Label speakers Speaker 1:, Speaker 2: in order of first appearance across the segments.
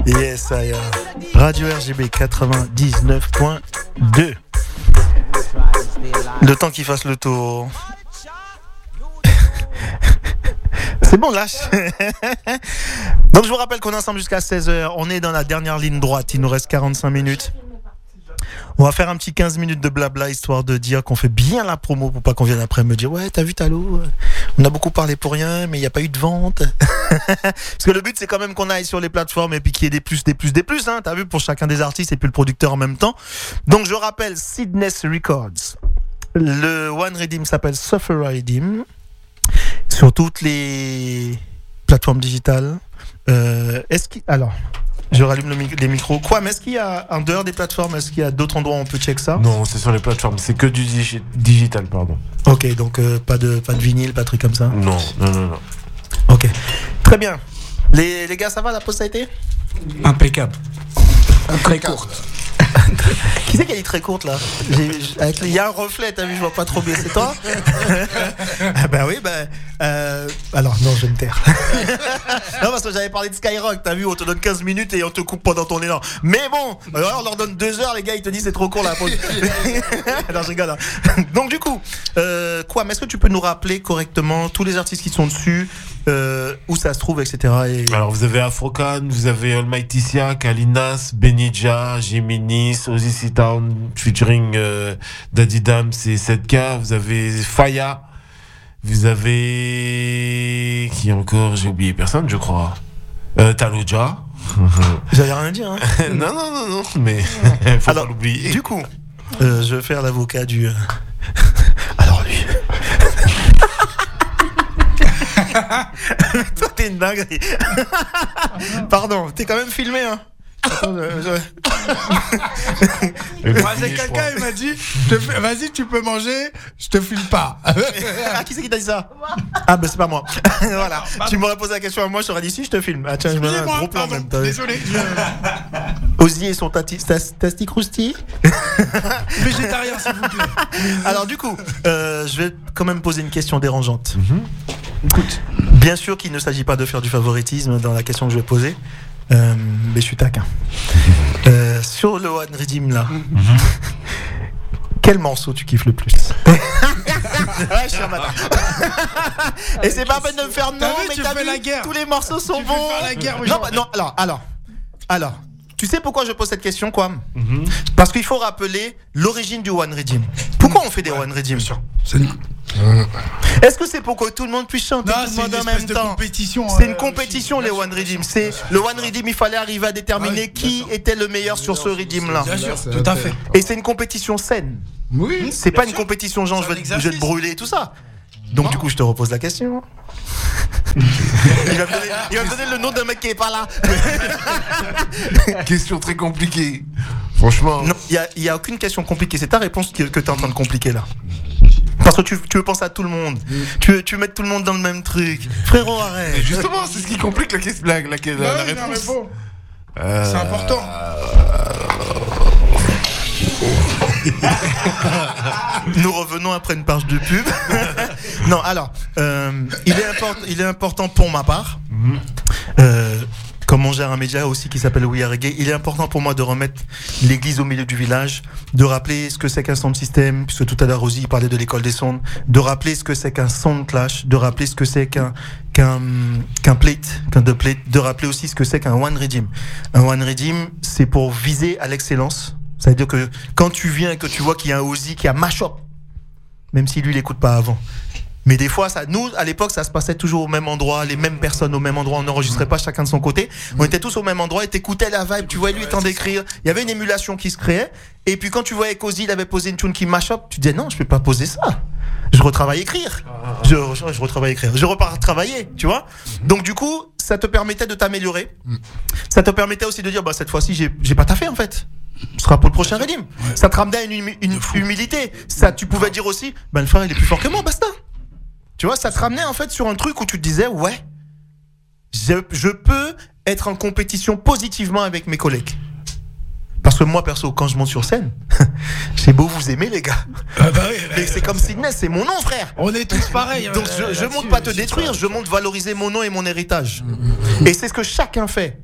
Speaker 1: Yes, I Radio RGB 99.2. Le temps qu'il fasse le tour. C'est bon, lâche. Donc je vous rappelle qu'on est ensemble jusqu'à 16h. On est dans la dernière ligne droite. Il nous reste 45 minutes. On va faire un petit 15 minutes de blabla, histoire de dire qu'on fait bien la promo pour pas qu'on vienne après me dire « Ouais, t'as vu Talo, on a beaucoup parlé pour rien, mais il n'y a pas eu de vente. » Parce que le but, c'est quand même qu'on aille sur les plateformes et puis qu'il y ait des plus, hein, t'as vu, pour chacun des artistes et puis le producteur en même temps. Donc je rappelle, Sidness Records. Le One Redeem s'appelle Suffer Redeem. Sur toutes les plateformes digitales. Alors, je rallume les micros. Quoi, mais est-ce qu'il y a, en dehors des plateformes, est-ce qu'il y a d'autres endroits où on peut check ça ?
Speaker 2: Non, c'est sur les plateformes, c'est que du digital, pardon.
Speaker 1: Ok, donc pas de vinyle, pas de trucs comme ça ?
Speaker 2: Non.
Speaker 1: Ok, très bien. Les gars, ça va, la pause ça a été ?
Speaker 3: Impeccable. Très courte.
Speaker 1: Qui c'est qui a dit très courte là ? Il y a un reflet, t'as vu, je vois pas trop bien, c'est toi ? Ah bah oui, alors non, je vais me taire. Non, parce que j'avais parlé de Skyrock, t'as vu, on te donne 15 minutes et on te coupe pendant ton élan. Mais bon, alors on leur donne 2 heures, les gars, ils te disent c'est trop court la pause. Alors je rigole. Hein. Donc du coup, mais est-ce que tu peux nous rappeler correctement tous les artistes qui sont dessus, où ça se trouve, etc.
Speaker 2: Alors vous avez Afrocan, vous avez Almighty Siak, Alinas, Benija, Jiminis, Ozzy C-Town featuring Daddy Dams et 7K, vous avez Faya, vous avez qui encore, j'ai oublié personne je crois, Taloja.
Speaker 1: J'allais rien dire hein.
Speaker 2: non mais faut
Speaker 1: alors,
Speaker 2: pas l'oublier.
Speaker 1: Du coup je vais faire l'avocat du alors lui toi t'es une dinguerie. Pardon, t'es quand même filmé hein. Attends,
Speaker 3: J'ai quelqu'un, il m'a dit vas-y, tu peux manger, je te filme pas.
Speaker 1: Ah, qui c'est qui t'a dit ça ? Ah, c'est pas moi. Voilà. Tu m'aurais posé la question à moi, je t'aurais dit si je te filme. Ah, tiens, je me mets un gros plan en même temps.
Speaker 3: Désolé.
Speaker 1: Ozzy et son tasti crousti.
Speaker 3: Végétarien, s'il vous plaît.
Speaker 1: Alors, du coup, je vais quand même poser une question dérangeante. Écoute, bien sûr qu'il ne s'agit pas de faire du favoritisme dans la question que je vais poser. Mais je suis taquin. Sur le One Redeem là, quel morceau tu kiffes le plus ? Ouais, je suis un matin. Et c'est pas la peine de me faire non, mais t'as vu, tous les morceaux sont bons.
Speaker 3: La guerre,
Speaker 1: non, alors. Tu sais pourquoi je pose cette question, quoi ? Parce qu'il faut rappeler l'origine du One Redeem. Pourquoi on fait des One Redeem ? Est-ce que c'est pour que tout le monde puisse chanter tout le monde en même temps ? C'est une compétition, les One Redeem. C'est le One Redeem, il fallait arriver à déterminer qui était le meilleur sur ce Redeem-là.
Speaker 3: Bien sûr, tout à fait.
Speaker 1: Et c'est une compétition saine.
Speaker 3: Oui.
Speaker 1: C'est pas une compétition genre je vais te brûler et tout ça. Donc du coup, je te repose la question. Il va me donner le nom d'un mec qui est pas là.
Speaker 2: Question très compliquée. Franchement.
Speaker 1: Non, il y a aucune question compliquée. C'est ta réponse que tu es en train de compliquer là. Parce que tu veux penser à tout le monde. Tu veux mettre tout le monde dans le même truc. Frérot, arrête.
Speaker 2: Mais justement, c'est ce qui complique la réponse.
Speaker 3: Non, mais bon. C'est important.
Speaker 1: Nous revenons après une page de pub. Non, alors, il est important pour ma part. Comme on gère un média aussi qui s'appelle We Are Reggae, il est important pour moi de remettre l'église au milieu du village, de rappeler ce que c'est qu'un sound system, puisque tout à l'heure Rosie parlait de l'école des sondes, de rappeler ce que c'est qu'un sound clash, de rappeler ce que c'est qu'un plate, qu'un deux plate, de rappeler aussi ce que c'est qu'un One Redeem. Un One Redeem, c'est pour viser à l'excellence. Ça veut dire que quand tu viens et que tu vois qu'il y a un Ozzy qui a mash-up, même si lui il l'écoute pas avant. Mais des fois, nous, à l'époque, ça se passait toujours au même endroit, les mêmes personnes au même endroit, on n'enregistrait pas chacun de son côté. On était tous au même endroit et t'écoutais la vibe, tu voyais lui étant d'écrire. Il y avait une émulation qui se créait. Et puis quand tu voyais qu'Ozzy, il avait posé une tune qui mash-up, tu disais non, je peux pas poser ça. Je retravaille écrire. Je retravaille écrire. Je repars travailler, tu vois. Donc du coup, ça te permettait de t'améliorer. Ça te permettait aussi de dire, cette fois-ci, j'ai pas taffé en fait. Ce sera pour le prochain Redeem. Ça te ramenait à une humilité. Ça, tu pouvais dire aussi, le frère, il est plus fort que moi, basta. Tu vois, ça te ramenait en fait sur un truc où tu te disais, ouais, je peux être en compétition positivement avec mes collègues. Parce que moi, perso, quand je monte sur scène, c'est beau vous aimer, les gars. Mais c'est comme Sidness, c'est mon nom, frère.
Speaker 3: On est tous pareils.
Speaker 1: Donc je monte pas te détruire, je monte valoriser mon nom et mon héritage. Et c'est ce que chacun fait.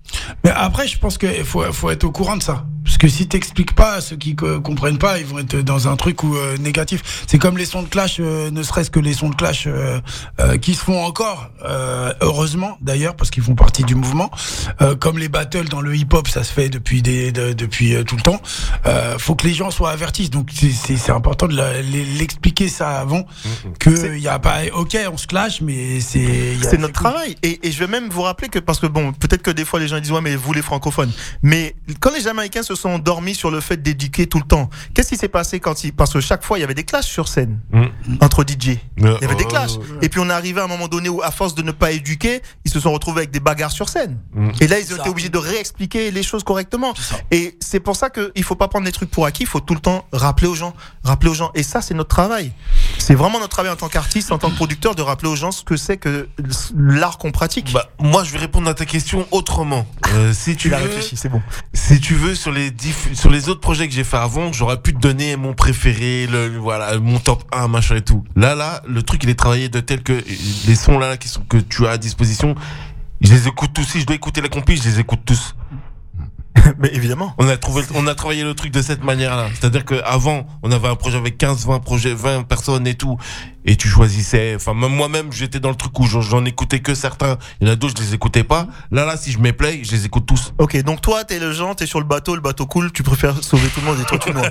Speaker 3: Mais après, je pense qu'il faut être au courant de ça. Parce que si t'expliques pas à ceux qui comprennent pas, ils vont être dans un truc négatif. C'est comme les sons de clash, ne serait-ce que les sons de clash qui se font encore, heureusement d'ailleurs, parce qu'ils font partie du mouvement. Comme les battles dans le hip-hop, ça se fait depuis tout le temps. Faut que les gens soient avertis. Donc c'est important de l'expliquer ça avant. Que y a pas, ok, on se clash, mais c'est
Speaker 1: notre travail. Et je vais même vous rappeler que, parce que bon, peut-être que des fois les gens disent ouais, mais vous les francophones. Mais quand les Jamaïcains se sont endormis sur le fait d'éduquer tout le temps, qu'est-ce qui s'est passé parce que chaque fois il y avait des clashs sur scène entre DJ. Il y avait des clashs. Et puis on est arrivé à un moment donné où, à force de ne pas éduquer, ils se sont retrouvés avec des bagarres sur scène. Et là ils ont été obligés de réexpliquer les choses correctement. Et c'est pour ça qu'il faut pas prendre les trucs pour acquis. Il faut tout le temps rappeler aux gens. Et ça, c'est notre travail. C'est vraiment notre travail en tant qu'artiste, en tant que producteur, de rappeler aux gens ce que c'est que l'art qu'on pratique.
Speaker 2: Bah, moi, je vais répondre à ta question autrement. Si tu veux,
Speaker 1: réfléchi, c'est bon.
Speaker 2: Si tu veux, sur les autres projets que j'ai fait avant, j'aurais pu te donner mon préféré, mon top 1, machin et tout. Là, le truc, il est travaillé de tel que les sons là que tu as à disposition, je les écoute tous. Si je dois écouter les compis, je les écoute tous.
Speaker 1: Mais évidemment.
Speaker 2: On a travaillé le truc de cette manière-là. C'est-à-dire qu'avant, on avait un projet avec 20 personnes et tout. Et tu choisissais, enfin, même moi-même, j'étais dans le truc où j'en écoutais que certains. Il y en a d'autres, je les écoutais pas. Là, si je mets play, je les écoute tous.
Speaker 1: Ok, donc toi, t'es sur le bateau coule, tu préfères sauver tout le monde et toi tu noies.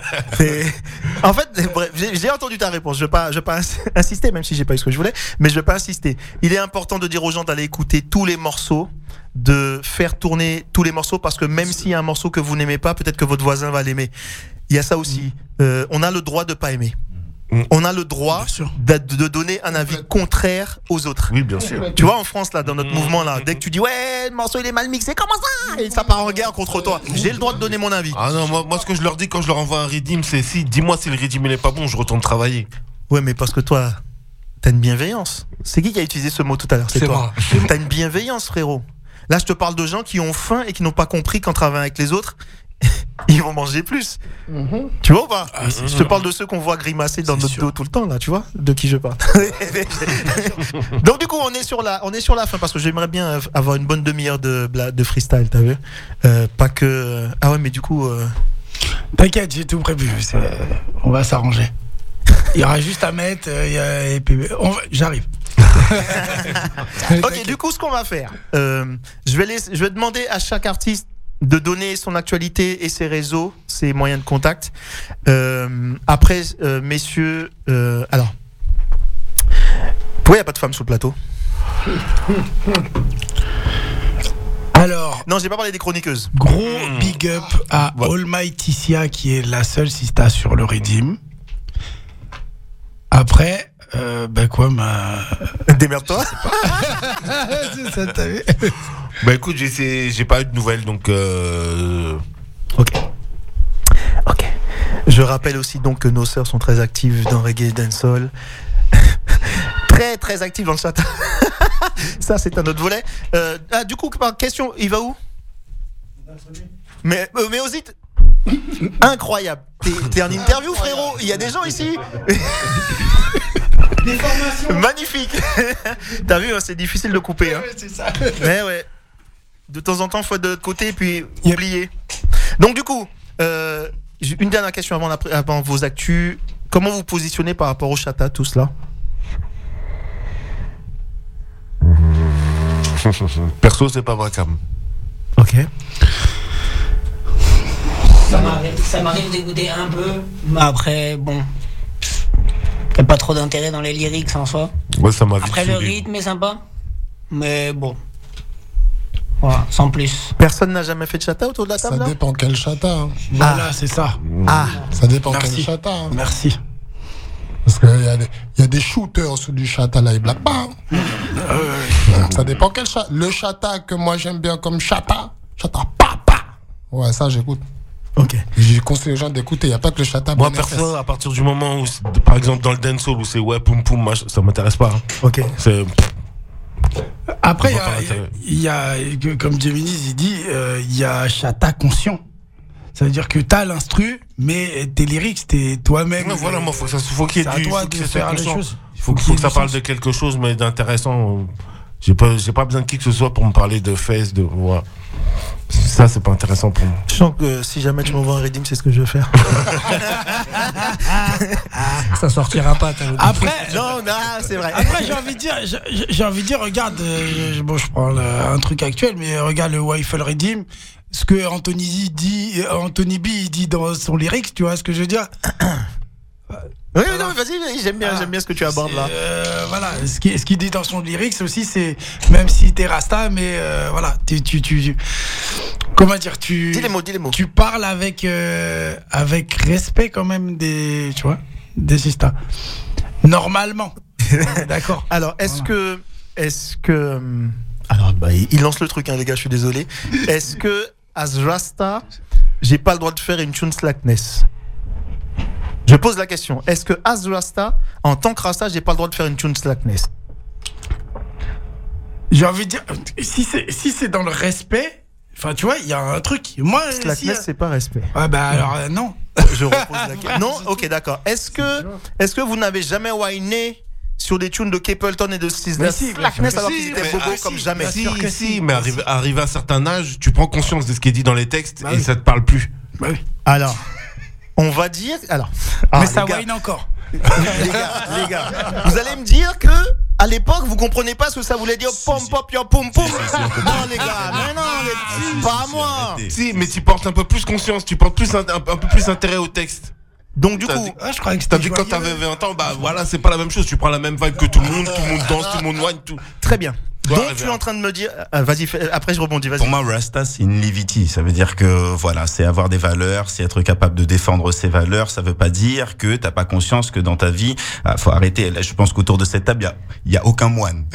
Speaker 1: En fait, bref, j'ai entendu ta réponse. Je vais pas insister, même si j'ai pas eu ce que je voulais, mais je vais pas insister. Il est important de dire aux gens d'aller écouter tous les morceaux, de faire tourner tous les morceaux, parce que même s'il y a un morceau que vous n'aimez pas, peut-être que votre voisin va l'aimer. Il y a ça aussi. On a le droit de pas aimer. On a le droit de donner un avis contraire aux autres.
Speaker 2: Oui, bien sûr.
Speaker 1: Tu vois, en France, là, dans notre mouvement, là, dès que tu dis ouais, le morceau il est mal mixé, comment ça? Et ça part en guerre contre toi. J'ai le droit de donner mon avis.
Speaker 2: Ah non, moi ce que je leur dis quand je leur envoie un redeem, c'est dis-moi si le redeem il est pas bon, je retourne travailler.
Speaker 1: Ouais, mais parce que toi, t'as une bienveillance. C'est qui a utilisé ce mot tout à l'heure? C'est toi. T'as une bienveillance, frérot. Là, je te parle de gens qui ont faim et qui n'ont pas compris qu'en travaillant avec les autres, ils vont manger plus. Tu vois ou pas? Je te parle de ceux qu'on voit grimacer dans notre dos tout le temps, là, tu vois de qui je parle. Donc du coup, on est sur la fin, parce que j'aimerais bien avoir une bonne demi-heure de freestyle, t'as vu? Pas que... Ah ouais, mais du coup...
Speaker 3: T'inquiète, j'ai tout prévu. On va s'arranger. Il y aura juste à mettre... J'arrive.
Speaker 1: Ok, du coup, ce qu'on va faire, je vais demander à chaque artiste de donner son actualité et ses réseaux, ses moyens de contact. Après, messieurs, alors, pourquoi il n'y a pas de femmes sur le plateau?
Speaker 3: Alors,
Speaker 1: non, j'ai pas parlé des chroniqueuses.
Speaker 3: Gros big up à Almighty Sia, qui est la seule sista sur le Redeem. Après,
Speaker 1: démerde-toi.
Speaker 3: C'est ça, t'as vu?
Speaker 2: Bah écoute, j'ai pas eu de nouvelles, donc
Speaker 1: Ok. Je rappelle aussi donc que nos sœurs sont très actives dans Reggae Dancehall. Très très actives dans le chat. Ça, c'est un autre volet. Du coup, par question, il va où? Mais Osite, incroyable. T'es en interview, frérot. Il y a des gens ici. Magnifique. T'as vu, hein, c'est difficile de couper. Hein.
Speaker 3: Ouais, c'est ça.
Speaker 1: Mais ouais. De temps en temps, faut être de l'autre côté et puis oublier. Donc du coup, une dernière question avant vos actus. Comment vous positionnez par rapport au Chata, tout cela?
Speaker 2: Perso, c'est pas ma cam.
Speaker 1: Ok.
Speaker 4: Ça m'arrive d'écouter un peu, mais après, bon, il n'y a pas trop d'intérêt dans les lyrics en soi.
Speaker 2: Ouais, ça m'a vite
Speaker 4: après, le
Speaker 2: saoulé.
Speaker 4: rythme est sympa, mais bon, voilà, sans plus.
Speaker 1: Personne n'a jamais fait de Chata autour de la table?
Speaker 5: Ça dépend quel chata. Hein.
Speaker 3: Voilà, c'est ça.
Speaker 1: Ah,
Speaker 5: Ça dépend
Speaker 3: Merci.
Speaker 5: quel chata. Hein.
Speaker 3: Merci.
Speaker 5: Parce qu'il y a des shooters sous du chata là, ils blaguent pas. Hein. Ça dépend quel chata. Le chata que moi j'aime bien comme chata papa. Ouais, ça j'écoute.
Speaker 1: ok.
Speaker 5: J'ai conseillé aux gens d'écouter, il n'y a pas que le chata.
Speaker 2: Moi,
Speaker 5: bon
Speaker 2: perso,
Speaker 5: FS.
Speaker 2: à partir du moment où, par exemple, dans le dancehall, où c'est ouais, poum poum, machin, ça m'intéresse pas. Hein.
Speaker 1: Ok.
Speaker 2: C'est.
Speaker 3: Après,
Speaker 2: On va pas
Speaker 3: il y a, comme Gemini il dit, il y a chata conscient. Ça veut dire que t'as l'instru, mais tes lyrics, t'es toi-même.
Speaker 2: Ouais, voilà, moi, faut qu'il y ait
Speaker 3: c'est à
Speaker 2: du.
Speaker 3: toi
Speaker 2: Faut
Speaker 3: de
Speaker 2: que ça soit
Speaker 3: faire les
Speaker 2: conscient.
Speaker 3: choses.
Speaker 2: Faut
Speaker 3: qu'il y ait
Speaker 2: que ça
Speaker 3: du
Speaker 2: parle
Speaker 3: sens.
Speaker 2: de quelque chose, mais d'intéressant. J'ai pas besoin de qui que ce soit pour me parler de fesses, de voilà. Ça, c'est pas intéressant pour moi.
Speaker 1: Je sens que si jamais tu m'envoies un redeem, c'est ce que je vais faire.
Speaker 4: Ça sortira pas.
Speaker 3: Après,
Speaker 1: Non, c'est vrai.
Speaker 3: Après, j'ai envie de dire, regarde, bon, je prends un truc actuel, mais regarde le Waffle Redeem, ce que Anthony B dit dans son lyrics, tu vois ce que je veux dire?
Speaker 1: Oui, non, vas-y, j'aime bien ce que tu abordes là.
Speaker 3: Voilà, ce qu'il dit dans son lyrics aussi, c'est même si t'es rasta, mais voilà, tu comment dire, dis les mots. Tu parles avec respect quand même des sistas. Normalement. D'accord.
Speaker 1: Alors, est-ce que alors il lance le truc, hein, les gars, je suis désolé. Est-ce que as Rasta, j'ai pas le droit de faire une tune slackness? Je pose la question. Est-ce que as Rasta, en tant que Rasta, j'ai pas le droit de faire une tune slackness?
Speaker 3: J'ai envie de dire, si c'est dans le respect, enfin tu vois, il y a un truc. Moi,
Speaker 1: slackness, c'est pas respect.
Speaker 3: Ah bah alors non.
Speaker 1: Je repose la question. Non, ok, d'accord. Est-ce que vous n'avez jamais whiné sur des tunes de Capleton et de Sizzla slackness alors qu'ils étaient bobos comme jamais?
Speaker 2: Si, mais arrivé à un certain âge, tu prends conscience de ce qui est dit dans les textes et ça te parle plus.
Speaker 3: Bah oui.
Speaker 1: Alors. On va dire. Alors.
Speaker 3: Mais ça whine encore.
Speaker 1: Les gars, vous allez me dire que à l'époque vous comprenez pas ce que ça voulait dire pom pop yo pom pom. Non les gars, mais non, pas à moi.
Speaker 2: Si, mais tu portes un peu plus conscience, tu portes un peu plus intérêt au texte.
Speaker 1: Donc du coup,
Speaker 3: je croyais que
Speaker 2: t'as dit quand t'avais 20 ans, bah voilà, c'est pas la même chose. Tu prends la même vibe que tout le monde danse, tout le monde whine, tout.
Speaker 1: Très bien. Donc tu es en train de me dire, vas-y, après je rebondis, vas-y.
Speaker 6: Pour moi, Rasta, c'est une levity. Ça veut dire que voilà, c'est avoir des valeurs, c'est être capable de défendre ses valeurs. Ça veut pas dire que t'as pas conscience que dans ta vie, faut arrêter. Là, je pense qu'autour de cette table, il y a aucun moine.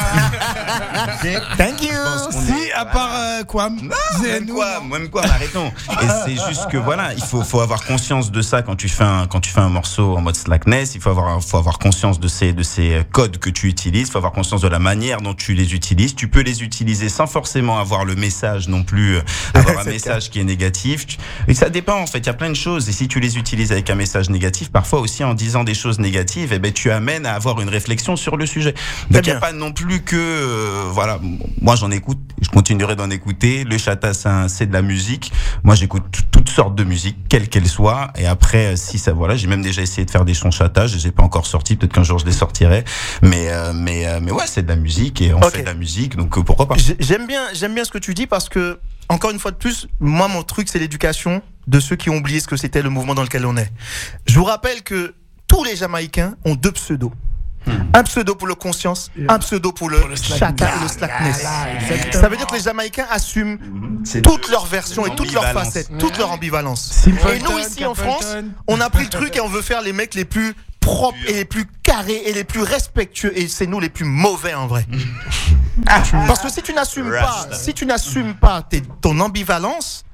Speaker 1: Thank you.
Speaker 3: Si, à part Kwam.
Speaker 6: Même quoi, arrêtons. Et c'est juste que voilà, il faut avoir conscience de ça quand tu fais un morceau en mode slackness. Il faut avoir conscience de ces codes que tu utilises. Il faut avoir conscience de la manière dont tu les utilises. Tu peux les utiliser sans forcément avoir le message non plus, avoir un message qui est négatif. Et ça dépend en fait. Il y a plein de choses. Et si tu les utilises avec un message négatif, parfois aussi en disant des choses négatives, eh ben tu amènes à avoir une réflexion sur le sujet. Donc il n'y a pas non plus que voilà. Moi j'en écoute. Je continuerai d'en écouter. Le chata c'est de la musique. Moi j'écoute toutes sortes de musique, quelle qu'elle soit. Et après si ça voilà, j'ai même déjà essayé de faire des sons chata. Je les ai pas encore sortis. Peut-être qu'un jour je les sortirai. Mais ouais, c'est de la musique et on fait de la musique, donc pourquoi pas.
Speaker 1: J'aime bien ce que tu dis parce que, encore une fois de plus, moi mon truc c'est l'éducation de ceux qui ont oublié ce que c'était le mouvement dans lequel on est. Je vous rappelle que tous les Jamaïcains ont 2 pseudos. Un pseudo pour le conscience, un pseudo pour le chata et le slackness. Ça veut dire que les Jamaïcains assument toutes leurs versions et toutes leurs facettes, toute leur ambivalence. Et nous ici en France, on a pris le truc et on veut faire les mecs les plus propres et les plus carrés et les plus respectueux, et c'est nous les plus mauvais en vrai. Parce que si tu n'assumes pas ton ambivalence,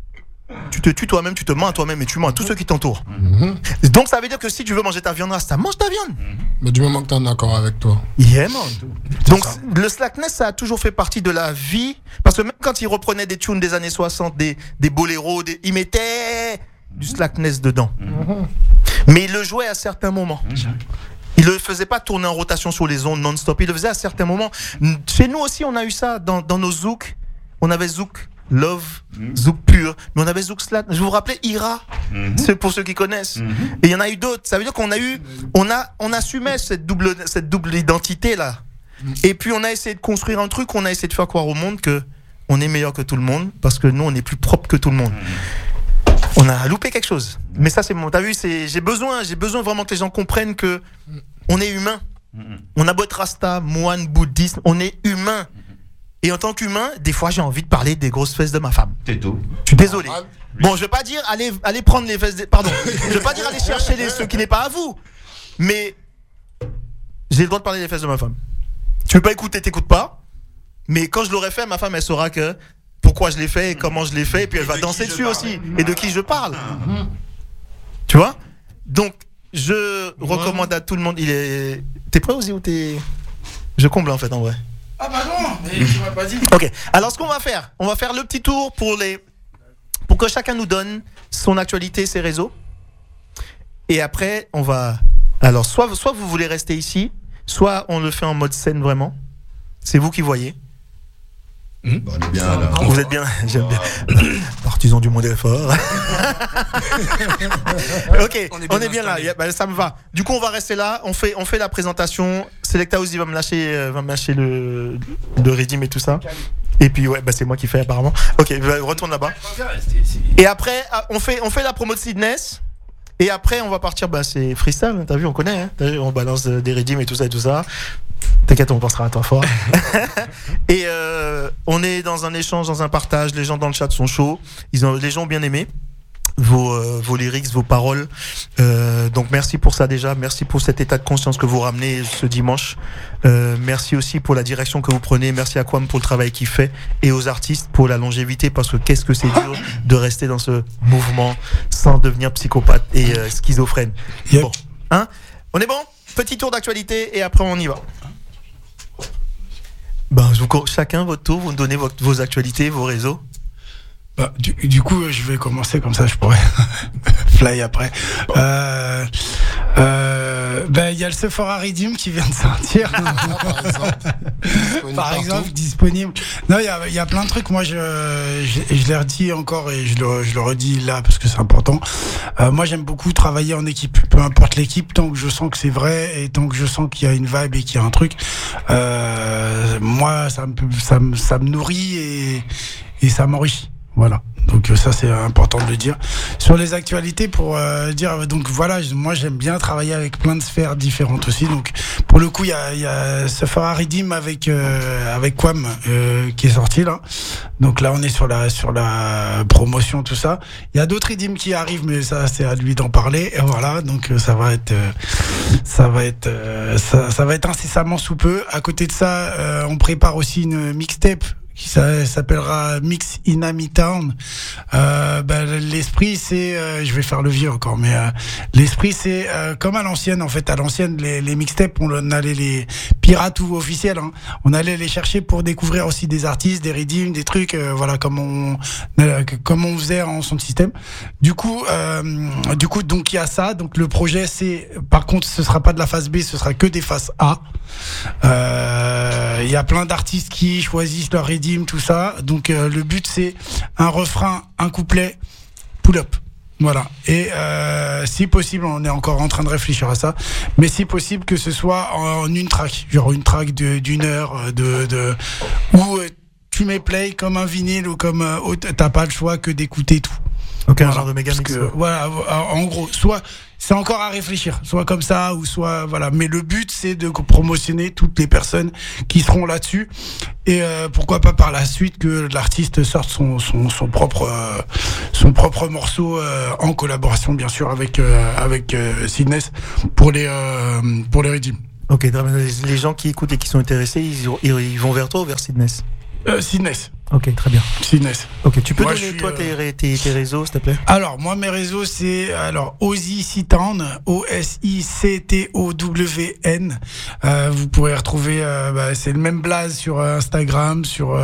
Speaker 1: tu te tues toi-même, tu te mens à toi-même et tu mens à tous ceux qui t'entourent. Donc ça veut dire que si tu veux manger ta viande rasta, mange ta viande.
Speaker 5: Mais du moment que t'es en accord avec toi.
Speaker 1: Yeah man. Donc le slackness, ça a toujours fait partie de la vie, parce que même quand ils reprenaient des tunes des années 60, des boléros, ils mettaient du slackness dedans. Mais ils le jouaient à certains moments. Il le faisait pas tourner en rotation sur les ondes non-stop. Il le faisait à certains moments. Chez nous aussi, on a eu ça dans nos zouks. On avait zouk love, zouk pur, mais on avait zouk slat. Je vous rappelais Ira, c'est pour ceux qui connaissent. Et il y en a eu d'autres. Ça veut dire on assumait cette double identité là. Et puis on a essayé de construire un truc. On a essayé de faire croire au monde que on est meilleur que tout le monde parce que nous on est plus propre que tout le monde. On a loupé quelque chose. Mais ça, c'est bon. T'as vu, j'ai besoin vraiment que les gens comprennent que on est humain. On a beau être rasta, moine, bouddhiste, on est humain. Et en tant qu'humain, des fois, j'ai envie de parler des grosses fesses de ma femme.
Speaker 6: C'est tout.
Speaker 1: Je suis désolé. Bon, je vais pas dire allez prendre les fesses pardon. Je vais pas dire aller chercher ce qui n'est pas à vous. Mais j'ai le droit de parler des fesses de ma femme. Tu veux pas écouter, t'écoutes pas. Mais quand je l'aurai fait, ma femme, elle saura que pourquoi je l'ai fait et comment je l'ai fait, et puis elle va danser dessus aussi, et de qui je parle. Tu vois? Donc je recommande à tout le monde. T'es prêt aussi ou t'es... Je comble en fait en vrai.
Speaker 3: Ah bah non, mais tu m'as pas dit.
Speaker 1: Ok, alors ce qu'on va faire, on va faire le petit tour pour que chacun nous donne son actualité, ses réseaux. Et après on va... Alors soit vous voulez rester ici, soit on le fait en mode scène vraiment. c'est vous qui voyez.
Speaker 6: On est bien là.
Speaker 1: Vous êtes bien, j'aime bien. Partisans du monde effort. Ok, on est bien là. Ça me va. Du coup, on va rester là. On fait la présentation. Selecta Ozzy va me lâcher le Redim et tout ça. Et puis c'est moi qui fais apparemment. Ok, retourne là-bas. Et après, on fait la promo de Sydness. Et après, on va partir. C'est freestyle. T'as vu, on connaît. Hein, t'as vu, on balance des Redim et tout ça et tout ça. T'inquiète, on pensera à toi fort. Et on est dans un échange, dans un partage. Les gens dans le chat sont chauds. Les gens ont bien aimé vos lyrics, vos paroles. Donc merci pour ça déjà. Merci pour cet état de conscience que vous ramenez ce dimanche. Merci aussi pour la direction que vous prenez. Merci à Kwame pour le travail qu'il fait et aux artistes pour la longévité, parce que qu'est-ce que c'est dur de rester dans ce mouvement sans devenir psychopathe et schizophrène.
Speaker 3: Yep.
Speaker 1: Bon, hein, on est bon? Petit tour d'actualité et après on y va. Chacun votre tour, vous me donnez vos actualités, vos réseaux.
Speaker 3: Du coup, je vais commencer comme ça, je pourrais fly après. Il y a le Sephora Redim qui vient de sortir. Par exemple, disponible. Non, il y a plein de trucs. Moi, je l'ai redit encore et je le redis là parce que c'est important. Moi, j'aime beaucoup travailler en équipe. Peu importe l'équipe, tant que je sens que c'est vrai et tant que je sens qu'il y a une vibe et qu'il y a un truc. Moi, ça me nourrit et ça m'enrichit. Voilà, donc ça c'est important de le dire. Sur les actualités, pour dire, donc voilà, moi j'aime bien travailler avec plein de sphères différentes aussi. Donc pour le coup, il y a Sephora Redim avec Kwame qui est sorti là. Donc là on est sur la promotion, tout ça. Il y a d'autres Redim qui arrivent, mais ça c'est à lui d'en parler. Et voilà, donc ça va être incessamment sous peu. À côté de ça, on prépare aussi une mixtape qui s'appellera Mix in Ami Town. L'esprit c'est, je vais faire le vieux encore, mais l'esprit c'est comme à l'ancienne en fait. À l'ancienne, les mixtapes, on allait les pirates ou officiels, hein. On allait les chercher pour découvrir aussi des artistes, des redeems, des trucs, voilà, comme on faisait en son système. Du coup, donc il y a ça. Donc le projet c'est, par contre, ce sera pas de la phase B, ce sera que des phases A. Il y a plein d'artistes qui choisissent leur redeem, tout ça. Donc le but c'est un refrain, un couplet, pull up. Voilà. Et si possible, on est encore en train de réfléchir à ça, mais si possible que ce soit en une track, genre une track d'une heure, où tu mets play comme un vinyle ou comme t'as pas le choix que d'écouter tout.
Speaker 1: Ok, voilà. Un genre de méga mix.
Speaker 3: Voilà, en gros, soit c'est encore à réfléchir, soit comme ça ou soit voilà. Mais le but c'est de promotionner toutes les personnes qui seront là-dessus et pourquoi pas par la suite que l'artiste sorte son propre morceau en collaboration bien sûr avec Sydness pour les Redim.
Speaker 1: Ok, les gens qui écoutent et qui sont intéressés, ils vont vers toi ou vers Sydness?
Speaker 3: Sydness.
Speaker 1: Ok, très bien.
Speaker 3: Sydness.
Speaker 1: Ok, tu peux donner toi tes réseaux, s'il te plaît? Alors,
Speaker 3: moi, mes réseaux, c'est Ozzy Town, OSICTOWN. Vous pourrez retrouver, c'est le même blaze sur Instagram,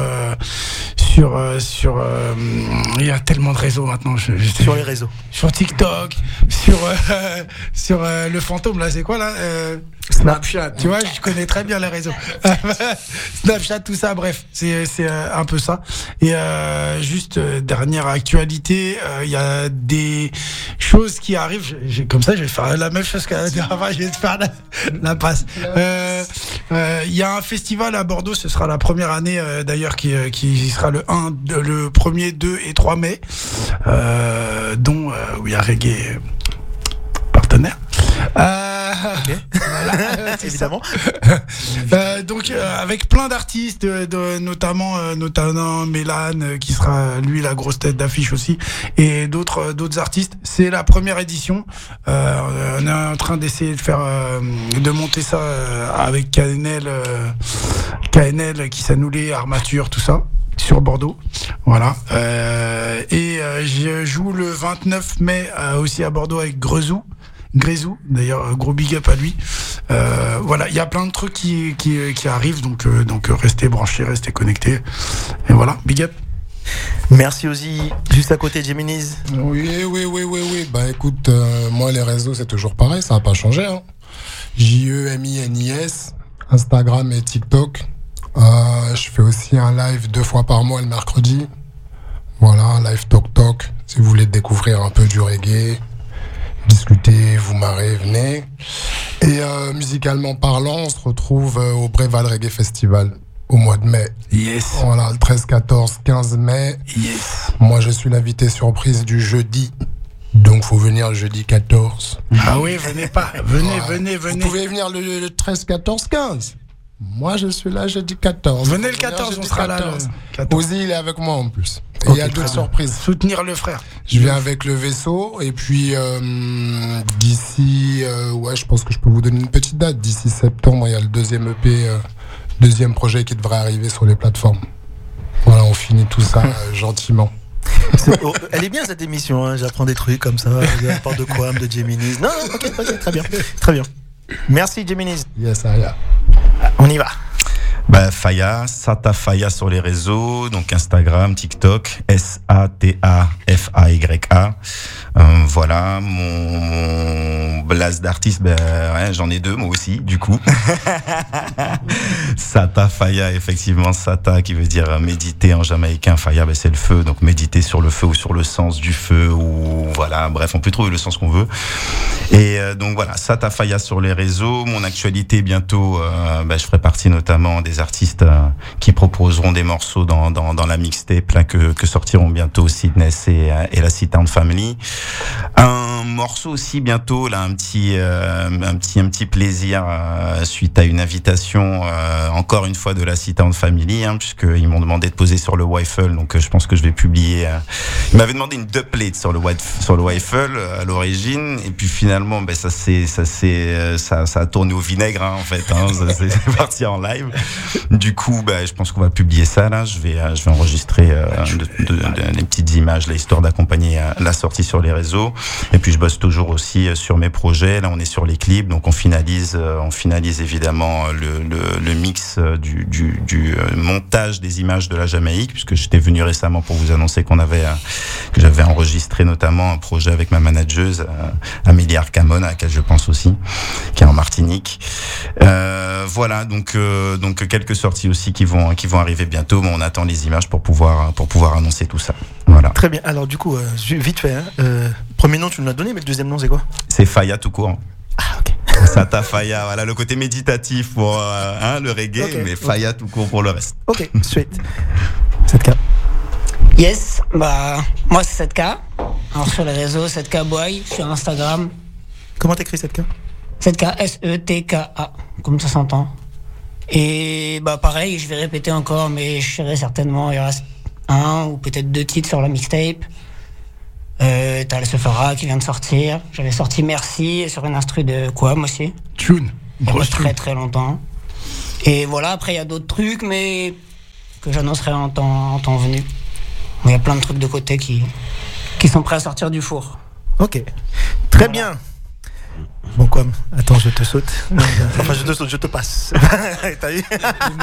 Speaker 3: il y a tellement de réseaux maintenant.
Speaker 1: Sur les réseaux.
Speaker 3: Sur TikTok, sur le fantôme, là, c'est quoi, là? Snapchat. Tu vois, je connais très bien les réseaux. Snapchat, tout ça, bref, c'est un peu ça. Et juste dernière actualité, il y a des choses qui arrivent. Comme ça, je vais faire la même chose que la dernière fois. Je vais te faire la passe. Il y a un festival à Bordeaux. Ce sera la première année d'ailleurs qui sera le 1er, 2 et 3 mai, dont où il y a Reggae partenaire.
Speaker 1: Okay. Voilà, évidemment.
Speaker 3: Donc avec plein d'artistes, notamment Mélan qui sera lui la grosse tête d'affiche aussi, et d'autres artistes. C'est la première édition. On est en train d'essayer de monter ça avec KNL qui s'annulait, Armature, tout ça. Sur Bordeaux, voilà. Et je joue le 29 mai aussi à Bordeaux avec Grezou, d'ailleurs gros big up à lui. Voilà, il y a plein de trucs qui arrivent, donc restez branchés, restez connectés. Et voilà, big up.
Speaker 1: Merci Ozzy. Juste à côté, Jeminis.
Speaker 5: Oui. Bah écoute, moi les réseaux c'est toujours pareil, ça n'a pas changé. Hein. JEMINIS, Instagram et TikTok. Je fais aussi un live 2 fois par mois le mercredi. Voilà, un live Talk. Si vous voulez découvrir un peu du reggae, discuter, vous marrer, venez. Et musicalement parlant, on se retrouve au Bréval Reggae Festival au mois de mai.
Speaker 3: Yes.
Speaker 5: Voilà, le 13, 14, 15 mai.
Speaker 3: Yes.
Speaker 5: Moi, je suis l'invité surprise du jeudi. Donc, faut venir le jeudi 14.
Speaker 3: Ah oui, venez pas. Venez.
Speaker 5: Vous pouvez venir le 13, 14, 15. Moi, je suis là jeudi 14.
Speaker 3: Venez le 14, on sera là. Le 14.
Speaker 5: Ozzy, il est avec moi en plus. Et
Speaker 3: Ok,
Speaker 5: il y a d'autres surprises.
Speaker 3: Soutenir le frère.
Speaker 5: Je viens avec le vaisseau. Et puis, d'ici... je pense que je peux vous donner une petite date. D'ici septembre, il y a le deuxième EP, deuxième projet qui devrait arriver sur les plateformes. Voilà, on finit tout ça gentiment.
Speaker 1: Elle est bien cette émission, hein. J'apprends des trucs comme ça, de la part de Quam, de Geminis. Non, ok, très bien. Merci Geminis.
Speaker 5: Yes, Aya.
Speaker 1: On y va.
Speaker 6: Faya, Sata Faya sur les réseaux, donc Instagram, TikTok, SATAFAYA. Voilà, mon blase d'artiste, j'en ai 2 moi aussi, du coup. Sata Faya, effectivement, Sata qui veut dire méditer en jamaïcain, Faya c'est le feu, donc méditer sur le feu ou sur le sens du feu, ou voilà, bref, on peut trouver le sens qu'on veut. Et donc voilà, Sata Faya sur les réseaux. Mon actualité bientôt, je ferai partie notamment des artistes qui proposeront des morceaux dans la mixtape là, que sortiront bientôt Sidness et la C-Town Family. Un morceau aussi bientôt là, un petit plaisir suite à une invitation encore une fois de la C-Town Family, puisqu'ils m'ont demandé de poser sur le Wi-Fi, donc je pense que je vais publier. Ils m'avaient demandé une dubplate sur le Wi-Fi à l'origine, et puis finalement ça a tourné au vinaigre en fait, c'est parti en live. Du coup, je pense qu'on va publier ça là. Je vais enregistrer des petites images, là, histoire d'accompagner la sortie sur les réseaux. Et puis je bosse toujours aussi sur mes projets. Là, on est sur les clips, donc on finalise évidemment le mix du montage des images de la Jamaïque, puisque j'étais venu récemment pour vous annoncer que j'avais enregistré notamment un projet avec ma manageuse Amélie Arcamon, à laquelle je pense aussi, qui est en Martinique. Voilà, donc quelques sorties aussi qui vont arriver bientôt, mais on attend les images pour pouvoir annoncer tout ça. Voilà.
Speaker 1: Très bien. Alors du coup, vite fait, premier nom tu nous l'as donné, mais le deuxième nom c'est quoi?
Speaker 6: C'est Faya tout court.
Speaker 1: Ah ok.
Speaker 6: Sata Faya, voilà le côté méditatif pour le reggae, okay, mais Faya tout court pour le reste.
Speaker 1: Ok, sweet. 7K.
Speaker 4: Yes, moi c'est 7K. Alors sur les réseaux, 7K Boy, sur Instagram.
Speaker 1: Comment t'écris 7K?
Speaker 4: 7K, S-E-T-K-A, comme ça s'entend. Et pareil, je vais répéter encore, mais je serai certainement, il reste 1 ou peut-être 2 titres sur la mixtape. T'as le Sephora qui vient de sortir. J'avais sorti Merci sur une instru de Quam aussi.
Speaker 3: Tune.
Speaker 4: Très très longtemps. Et voilà, après il y a d'autres trucs, mais que j'annoncerai en temps venu. Il y a plein de trucs de côté qui sont prêts à sortir du four.
Speaker 1: Ok, très bien. Bon Quam, attends, je te saute. Enfin, je te passe. T'as vu?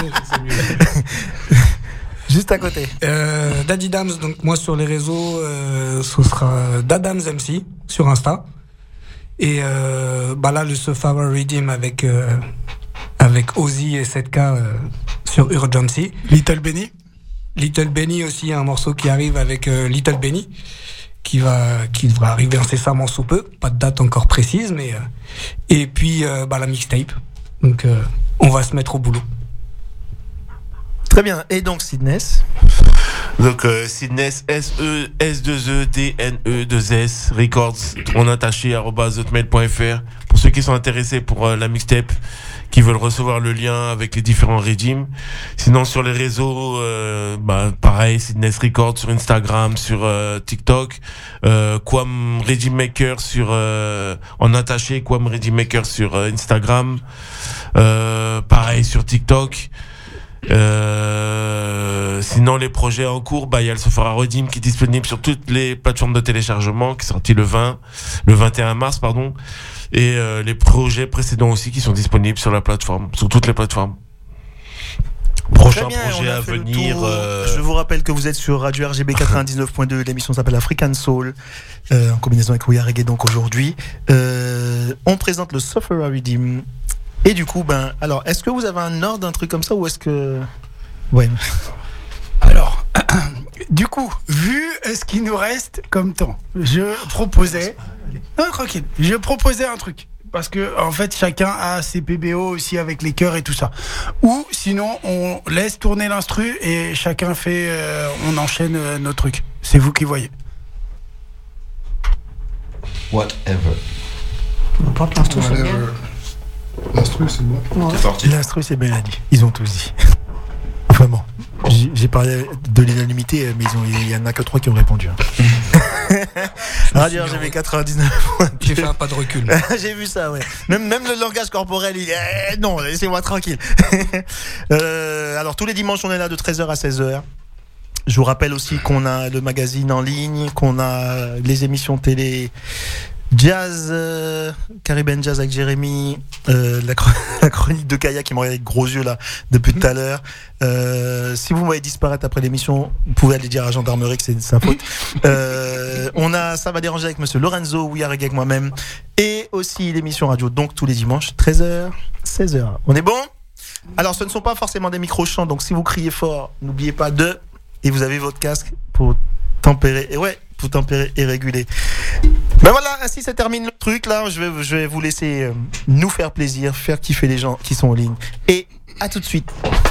Speaker 1: Juste à côté.
Speaker 7: Daddy Dams, donc moi sur les réseaux, ce sera Dadams MC sur Insta. Et là, le Sofara Redeem avec Ozzy et 7K sur Urgency.
Speaker 3: Little Benny
Speaker 7: aussi, un morceau qui arrive avec Little Benny. Qui devra arriver incessamment sous peu, pas de date encore précise, mais et puis la mixtape. Donc on va se mettre au boulot.
Speaker 1: Très bien. Et donc Sidness.
Speaker 2: Donc Sidness, S-2-E-D-N-E-2-S Records, en attaché @hotmail.fr pour ceux qui sont intéressés pour la mixtape, qui veulent recevoir le lien avec les différents régimes. Sinon sur les réseaux, pareil, Sidness Records sur Instagram, sur TikTok, Quam Regime Maker sur en attaché, Quam Regime Maker sur Instagram, pareil sur TikTok. Sinon les projets en cours, il y a le Sephora Redeem qui est disponible sur toutes les plateformes de téléchargement, qui est sorti le 21 mars pardon, et les projets précédents aussi qui sont disponibles sur la plateforme, sur toutes les plateformes. Prochain projet à venir.
Speaker 1: Je vous rappelle que vous êtes sur Radio RGB 99.2. L'émission s'appelle African Soul, en combinaison avec We Are Reggae. Donc aujourd'hui, on présente le Sephora Redeem Et du coup, alors, est-ce que vous avez un ordre, un truc comme ça, ou est-ce que... Ouais.
Speaker 3: Alors, du coup, vu ce qu'il nous reste comme temps, je proposais... Non, tranquille. Je proposais un truc. Parce que, en fait, chacun a ses PBO aussi avec les chœurs et tout ça. Ou, sinon, on laisse tourner l'instru et chacun fait... on enchaîne nos trucs. C'est vous qui voyez.
Speaker 8: Whatever.
Speaker 4: N'importe, l'instru, c'est bien.
Speaker 5: L'instru, c'est bon.
Speaker 4: Ouais.
Speaker 6: C'est parti.
Speaker 1: L'instru, c'est Mélanie. Ils ont tous dit. Vraiment. J'ai parlé de l'unanimité, mais il y en a que 3 qui ont répondu. Radio RGV 99.
Speaker 7: J'ai fait un pas de recul.
Speaker 1: J'ai vu ça, ouais. Même le langage corporel, il est non, laissez-moi tranquille. Alors tous les dimanches, on est là de 13h à 16h. Je vous rappelle aussi qu'on a le magazine en ligne, qu'on a les émissions télé Jazz, Caribbean Jazz avec Jérémy, la chronique de Kaya qui me regarde avec gros yeux là depuis tout à l'heure. Si vous m'avez disparaître après l'émission, vous pouvez aller dire à la gendarmerie que c'est de sa faute. On a Ça va déranger avec monsieur Lorenzo, We Are Reggae avec moi-même, et aussi l'émission radio, donc tous les dimanches, 13h, 16h. On est bon? Alors ce ne sont pas forcément des micro-chants, donc si vous criez fort, n'oubliez pas et vous avez votre casque pour tempérer. Et ouais, pour tempérer et réguler. Ben voilà, ainsi ça termine le truc là. Je vais vous laisser nous faire plaisir, faire kiffer les gens qui sont en ligne. Et à tout de suite.